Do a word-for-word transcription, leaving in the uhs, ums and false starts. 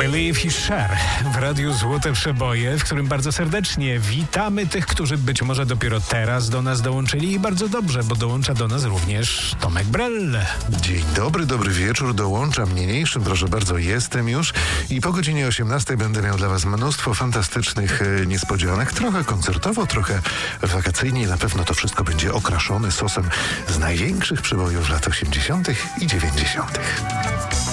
Believe i Cher w Radiu Złote Przeboje, w którym bardzo serdecznie witamy tych, którzy być może dopiero teraz do nas dołączyli i bardzo dobrze, bo dołącza do nas również Tomek Brell. Dzień dobry, dobry wieczór, dołączam niniejszym, proszę bardzo, jestem już i po godzinie osiemnastej będę miał dla Was mnóstwo fantastycznych e, niespodzianek, trochę koncertowo, trochę wakacyjnie i na pewno to wszystko będzie okraszone sosem z największych przebojów lat osiemdziesiątych i dziewięćdziesiątych.